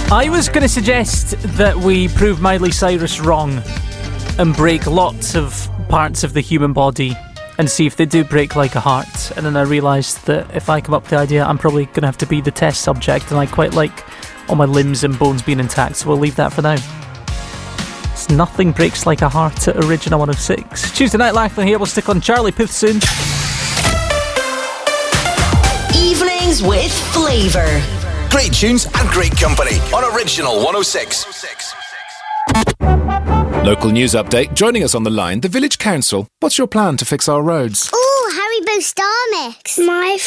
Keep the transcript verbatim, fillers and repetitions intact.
I was going to suggest that we prove Miley Cyrus wrong and break lots of parts of the human body and see if they do break like a heart. And then I realised that if I come up with the idea, I'm probably going to have to be the test subject, and I quite like all my limbs and bones being intact, so we'll leave that for now. It's Nothing Breaks Like a Heart at Original one oh six. Tuesday Night Laughlin here, we'll stick on Charlie Puth soon. Evenings with flavour. Great tunes and great company on Original one oh six. Local news update. Joining us on the line, the Village Council. What's your plan to fix our roads? Ooh, Haribo Star Mix. My